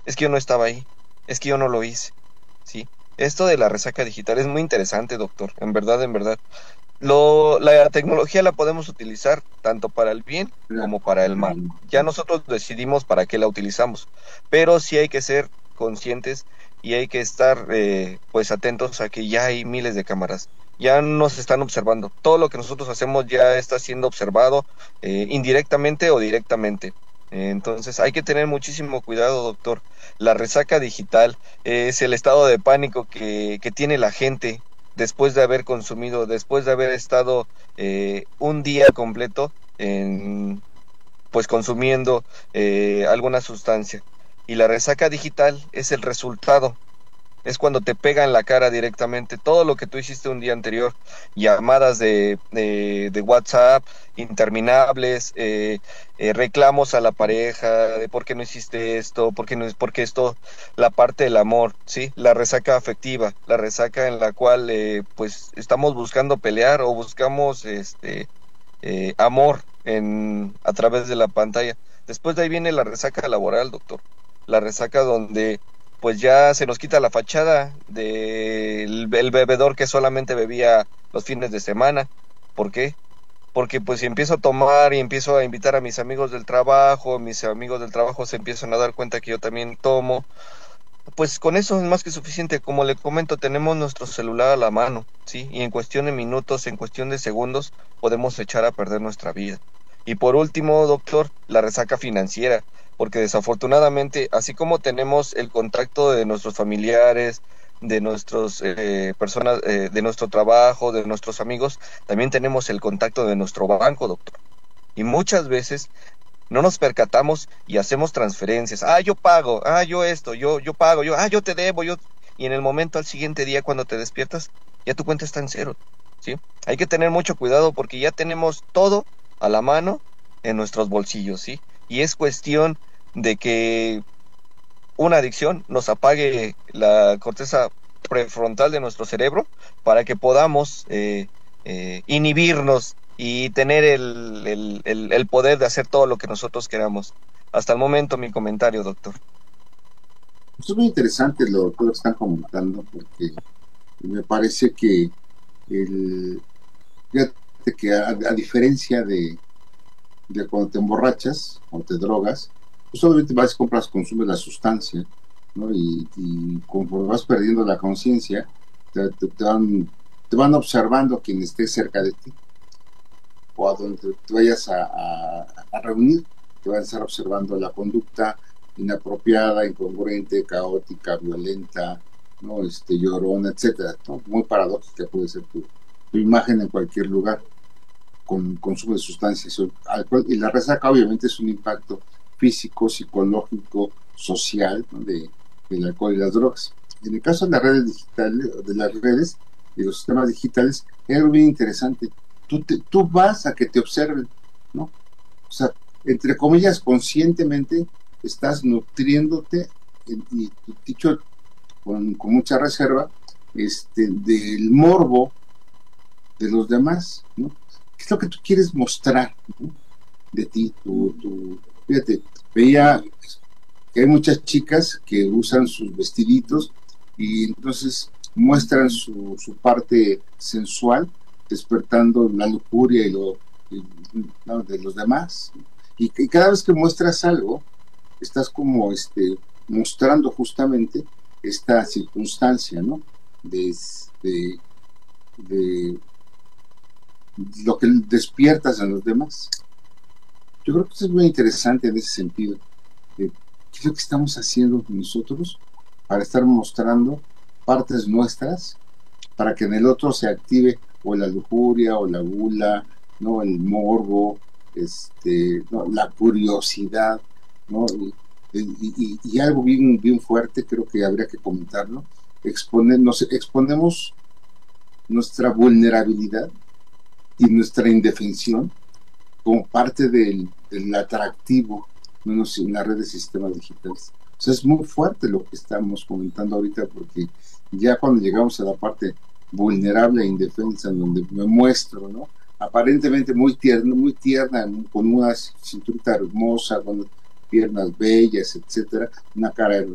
es que yo no estaba ahí, es que yo no lo hice, ¿sí? Esto de la resaca digital es muy interesante, doctor, en verdad, en verdad. La tecnología la podemos utilizar tanto para el bien como para el mal. Ya nosotros decidimos para qué la utilizamos, pero sí hay que ser conscientes y hay que estar pues atentos a que ya hay miles de cámaras. Ya nos están observando. Todo lo que nosotros hacemos ya está siendo observado indirectamente o directamente. Entonces hay que tener muchísimo cuidado, doctor. La resaca digital es el estado de pánico que tiene la gente después de haber consumido, después de haber estado un día completo pues consumiendo alguna sustancia. Y la resaca digital es el resultado, es cuando te pega en la cara directamente todo lo que tú hiciste un día anterior, llamadas de WhatsApp interminables, reclamos a la pareja de por qué no hiciste esto, por qué no es, porque esto, la parte del amor, ¿sí? La resaca afectiva, la resaca en la cual pues estamos buscando pelear o buscamos amor a través de la pantalla. Después de ahí viene la resaca laboral, doctor. La resaca donde pues ya se nos quita la fachada del el bebedor que solamente bebía los fines de semana. ¿Por qué? Porque pues si empiezo a tomar y empiezo a invitar a mis amigos del trabajo se empiezan a dar cuenta que yo también tomo, pues con eso es más que suficiente. Como le comento, tenemos nuestro celular a la mano, ¿sí? Y en cuestión de minutos, en cuestión de segundos, podemos echar a perder nuestra vida. Y por último, doctor, la resaca financiera, porque desafortunadamente, así como tenemos el contacto de nuestros familiares, de nuestros personas, de nuestro trabajo, de nuestros amigos, también tenemos el contacto de nuestro banco, doctor. Y muchas veces no nos percatamos y hacemos transferencias. Ah, yo pago, ah, yo esto, yo pago, yo te debo, yo. Y en el momento al siguiente día cuando te despiertas, ya tu cuenta está en cero, ¿sí? Hay que tener mucho cuidado porque ya tenemos todo a la mano en nuestros bolsillos, ¿sí? Y es cuestión de que una adicción nos apague la corteza prefrontal de nuestro cerebro para que podamos inhibirnos y tener el poder de hacer todo lo que nosotros queramos. Hasta el momento mi comentario, doctor. Esto es muy interesante todo lo que están comentando, porque me parece que el, fíjate que a diferencia de cuando te emborrachas o te drogas, pues obviamente vas, compras, consumes la sustancia, ¿no? Y conforme vas perdiendo la conciencia, te van observando quien esté cerca de ti o a donde te vayas a reunir, te van a estar observando la conducta inapropiada, incongruente, caótica, violenta, ¿no? Llorona, etcétera, ¿no? Muy paradójica puede ser tu imagen en cualquier lugar con consumo de sustancias, alcohol, y la resaca obviamente es un impacto físico, psicológico, social, ¿no? Del alcohol y las drogas. En el caso de las redes digitales, de las redes y los sistemas digitales, es algo bien interesante. Tú vas a que te observen, ¿no? O sea, entre comillas, conscientemente estás nutriéndote, y dicho con mucha reserva, del morbo de los demás, ¿no? ¿Qué es lo que tú quieres mostrar, ¿no? De ti? Fíjate, veía que hay muchas chicas que usan sus vestiditos y entonces muestran su parte sensual, despertando la lujuria y, ¿no? de los demás. Y cada vez que muestras algo, estás como mostrando justamente esta circunstancia, ¿no? De, de, de lo que despiertas en los demás. Yo creo que esto es muy interesante en ese sentido. ¿Qué es lo que estamos haciendo nosotros para estar mostrando partes nuestras para que en el otro se active o la lujuria o la gula, ¿no? El morbo, ¿no? La curiosidad, ¿no? Y algo bien, bien fuerte, creo que habría que comentarlo. Nos exponemos nuestra vulnerabilidad y nuestra indefensión como parte del atractivo, menos en las redes y sistemas digitales. O sea, es muy fuerte lo que estamos comentando ahorita, porque ya cuando llegamos a la parte vulnerable e indefensa, en donde me muestro, ¿no? Aparentemente muy tierna, con una cinturita hermosa, con piernas bellas, etcétera, una cara